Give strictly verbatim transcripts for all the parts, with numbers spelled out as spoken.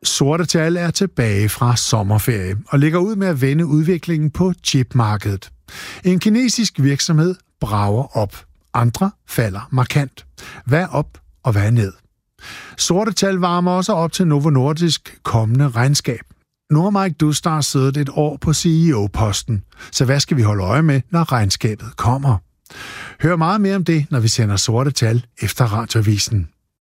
Sorte Tal er tilbage fra sommerferie og ligger ud med at vende udviklingen på chipmarkedet. En kinesisk virksomhed brager op. Andre falder markant. Hvad op og hvad ned? Sorte Tal varmer også op til Novo Nordisk kommende regnskab. Nu har Mike Dustar siddet et år på C E O-posten, så hvad skal vi holde øje med, når regnskabet kommer? Hør meget mere om det, når vi sender Sorte Tal efter Radioavisen.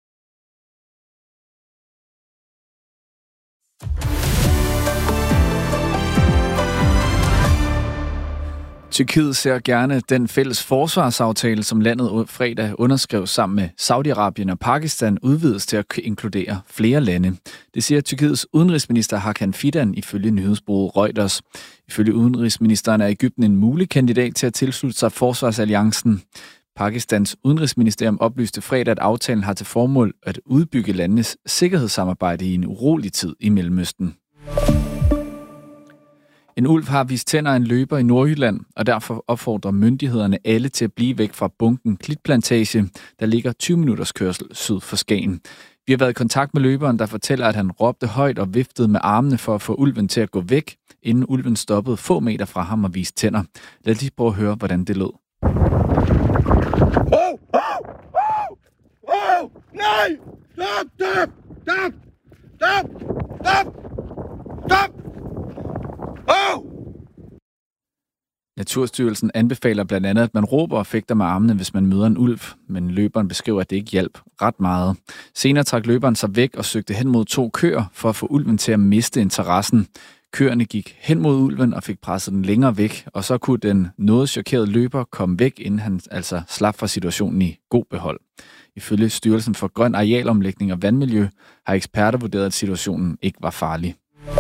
Tyrkiet ser gerne den fælles forsvarsaftale, som landet fredag underskrev sammen med Saudi-Arabien og Pakistan, udvides til at inkludere flere lande. Det siger Tyrkiets udenrigsminister Hakan Fidan ifølge nyhedsbureauet Reuters. Ifølge udenrigsministeren er Egypten en mulig kandidat til at tilslutte sig forsvarsalliancen. Pakistans udenrigsministerium oplyste fredag, at aftalen har til formål at udbygge landenes sikkerhedssamarbejde i en urolig tid i Mellemøsten. En ulv har vist tænder af en løber i Nordjylland, og derfor opfordrer myndighederne alle til at blive væk fra bunken Klitplantage, der ligger tyve minutters kørsel syd for Skagen. Vi har været i kontakt med løberen, der fortæller, at han råbte højt og viftede med armene for at få ulven til at gå væk, inden ulven stoppede få meter fra ham og viste tænder. Lad os lige prøve at høre, hvordan det lød. Oh! Oh! Oh! Oh! Nej! Stop! Stop! Stop! Stop! Stop! Stop! Oh! Naturstyrelsen anbefaler blandt andet, at man råber og fægter med armene, hvis man møder en ulv, men løberen beskriver, at det ikke hjalp ret meget. Senere trak løberen sig væk og søgte hen mod to køer for at få ulven til at miste interessen. Køerne gik hen mod ulven og fik presset den længere væk, og så kunne den noget chokerede løber komme væk, inden han altså slap fra situationen i god behold. Ifølge Styrelsen for Grøn Arealomlægning og Vandmiljø har eksperter vurderet, at situationen ikke var farlig.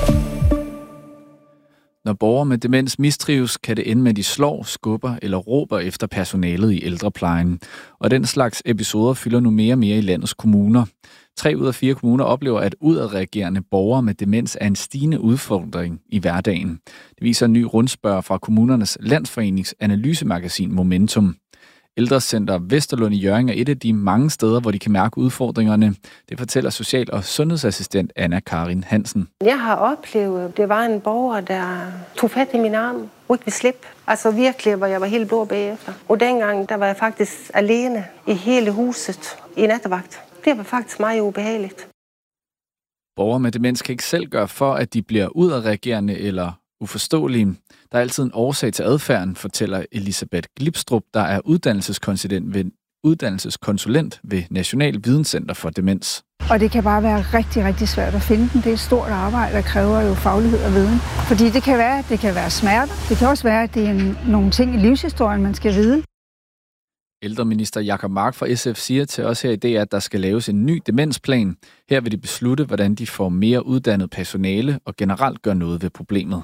Når borgere med demens mistrives, kan det ende med, at de slår, skubber eller råber efter personalet i ældreplejen. Og den slags episoder fylder nu mere og mere i landets kommuner. Tre ud af fire kommuner oplever, at udadreagerende borgere med demens er en stigende udfordring i hverdagen. Det viser en ny rundspørg fra kommunernes landsforenings analysemagasin Momentum. Ældrecenter Vesterlund i Hjørring er et af de mange steder, hvor de kan mærke udfordringerne. Det fortæller social- og sundhedsassistent Anna Karin Hansen. Jeg har oplevet, det var en borger, der tog fat i min arm og ikke ville slippe. Altså virkelig, hvor jeg var helt blå bagefter. Og dengang, der var jeg faktisk alene i hele huset i nattevagt. Det var faktisk meget ubehageligt. Borgere med demens kan ikke selv gøre for, at de bliver udadreagerende eller uforståelige. Der er altid en årsag til adfærden, fortæller Elisabeth Glipstrup, der er uddannelseskonsulent ved, uddannelseskonsulent ved National Videnscenter for Demens. Og det kan bare være rigtig, rigtig svært at finde den. Det er et stort arbejde, der kræver jo faglighed og viden. Fordi det kan være, det kan være smerter. Det kan også være, at det er nogle ting i livshistorien, man skal vide. Ældreminister Jakob Mark fra S F siger til os her i dag, at der skal laves en ny demensplan. Her vil de beslutte, hvordan de får mere uddannet personale og generelt gør noget ved problemet.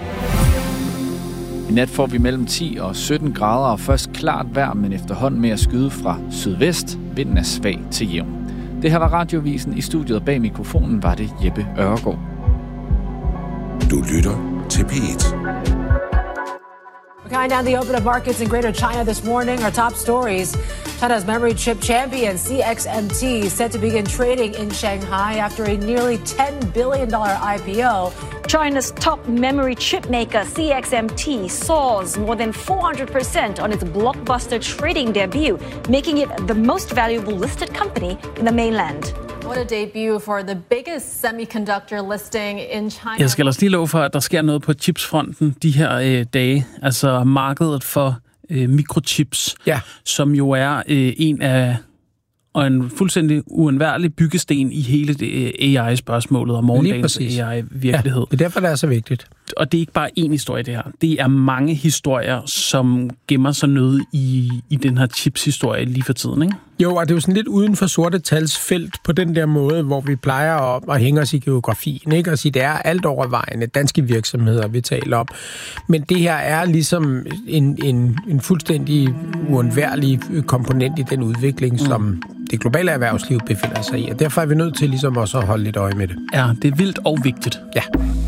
I nat får vi mellem ti og sytten grader og først klart vejr, men efterhånden med at skyde fra sydvest. Vinden er svag til jævn. Det her var Radioavisen. I studiet bag mikrofonen var det Jeppe Ørgaard. Du lytter til P et. Counting down the open of markets in Greater China this morning. Our top stories. China's memory chip champion C X M T is set to begin trading in Shanghai after a nearly ten billion dollars I P O. China's top memory chip maker C X M T soars more than four hundred percent on its blockbuster trading debut, making it the most valuable listed company in the mainland. What a debut for the biggest semiconductor listing in China. Jeg skal også lige love for, at der sker noget på chipsfronten de her øh, dage. Altså markedet for øh, mikrochips, ja. Som jo er øh, en af og en fuldstændig uundværlig byggesten i hele det A I-spørgsmålet og morgendagens A I-virkelighed. Ja, det er derfor, det er så vigtigt. Og det er ikke bare én historie, det her. Det er mange historier, som gemmer sig noget i, i den her chips-historie lige for tiden, ikke? Jo, og det er jo sådan lidt uden for sorte tals felt på den der måde, hvor vi plejer at, at hænge os i geografien, ikke? Og sige, det er alt overvejende danske virksomheder, vi taler om. Men det her er ligesom en, en, en fuldstændig uundværlig komponent i den udvikling, mm. som det globale erhvervsliv befinder sig i. Og derfor er vi nødt til ligesom også at holde lidt øje med det. Ja, det er vildt og vigtigt. Ja.